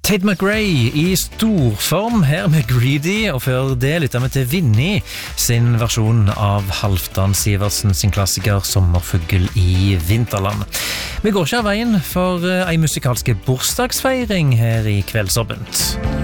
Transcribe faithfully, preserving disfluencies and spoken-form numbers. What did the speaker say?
Tate McRae i storform her med Greedy, og før det lytter vi til Vinnie sin versjon av Halvdan Sivertsen sin klassiker Sommerfugl i Vinterland. Vi går ikke av veien for ei musikalske bursdagsfeiring her i Kveldsåpent.